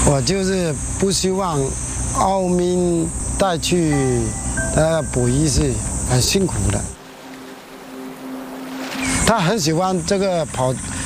我就是不希望奥明带去捕鱼是很辛苦的。他很喜欢这个